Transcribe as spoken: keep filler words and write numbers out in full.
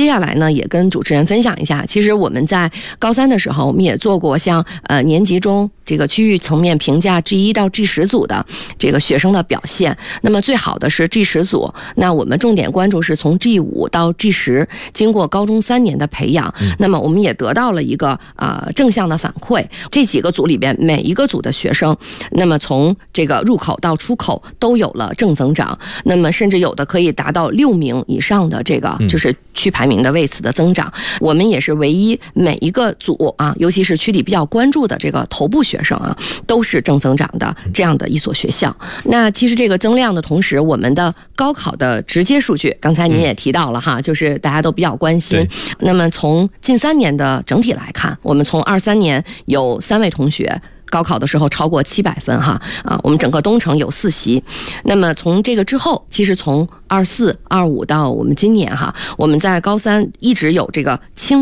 下来呢，也跟主持人分享一下，其实我们在高三的时候，我们也做过像呃年级中这个区域层面评价 G 一到 G 十组的这个学生的表现。那么最好的是 G 十组，那我们重点关注是从 G 五到 G 十，经过高中三年的培养，那么我们也得到了一个呃正向的反馈。这几个组里边，每一个组的学生，那么从这个入口到出口都有了正增长，那么甚至有的可以达到六名以上的这个就是区排名的位次的增长。我们也是唯一每一个组啊，尤其是区里比较关注的这个头部学生啊，都是正增长的这样的一所学校。那其实这个增量的同时，我们的高考的直接数据，刚才您也提到了哈，就是大家都比较关心。那么从近三年的整体来看，我们从二三年有三位同学高考的时候超过七百分哈啊，我们整个东城有四席。那么从这个之后，其实从二四、二五到我们今年哈，我们在高三一直有这个轻